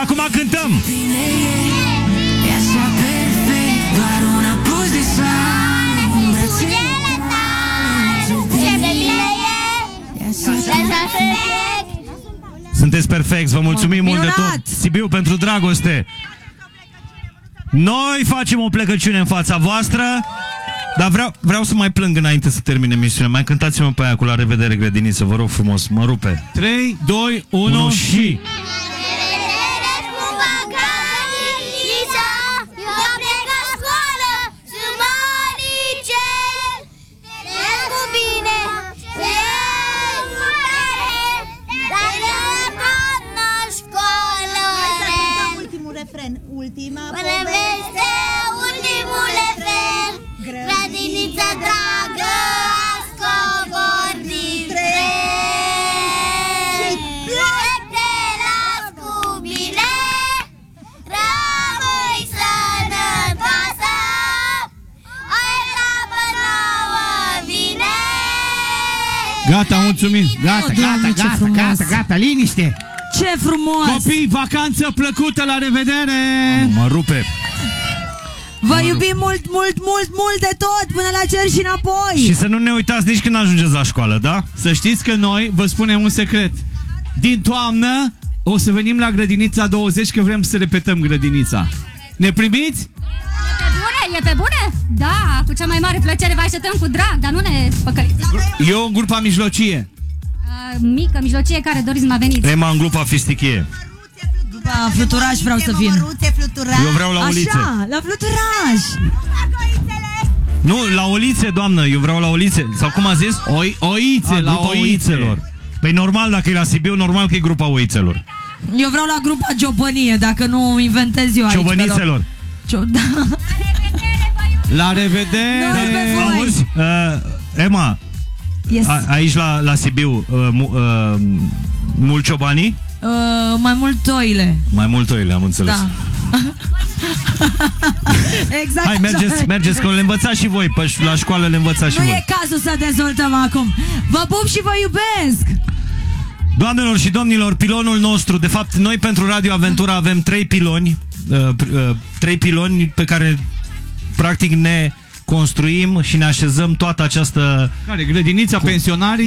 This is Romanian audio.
acum cântăm. Sunteți perfecți, vă mulțumim mult de tot. Sibiu pentru dragoste. Noi facem o plecăciune în fața voastră, dar vreau să mai plâng înainte să termine emisiunea. Mai cântați-mă pe aia cu La revedere grădiniță, vă rog frumos, mă rupe. 3, 2, 1 și... Ultima poveste, ultimul refren, grădinița dragă, a scobornit tren. Plec te las cu bine, rămâi sănătoasă, o etapă nouă vine. Gata, mulțumim. Gata, liniște. Ce frumos! Copii, vacanță plăcută, la revedere! Mă rupe! Vă iubim mult, mult, mult, mult de tot, până la cer și înapoi! Și să nu ne uitați nici când ajungeți la școală, da? Să știți că noi vă spunem un secret. Din toamnă o să venim la grădinița 20, că vrem să repetăm grădinița. Ne primiți? E pe bune? Da, cu cea mai mare plăcere vă așteptăm cu drag, dar nu ne păcăliți. Eu în grupa mijlocie. Mică, mijlocie, care doriți mă veniți? Ema în grupa fistichie. Grupa fluturaș vreau să vin. Eu vreau la ulițe. Așa, la fluturaș. Nu, la olițe, doamnă, eu vreau la olițe. Sau cum a zis? Oițe, la oițelor. Păi normal, dacă e la Sibiu, normal că e grupa oițelor. Eu vreau la grupa ciobănie, dacă nu inventez eu aici. Ciobănițelor. Da. La revedere! Auzi? Ema, Yes. aici la Sibiu, mult ciobanii? Mai mult oile. Mai mult oile, am înțeles. Da. Exact. Hai, mergeți, că le învățați și voi, la școală le învățați și voi. Nu e cazul să dezvoltăm acum. Vă pup și vă iubesc. Doamnelor și domnilor, pilonul nostru, de fapt, noi pentru Radio Aventura avem 3 piloni, 3 piloni pe care practic ne construim și ne așezăm toată această... Care? Grădinița pensionarii?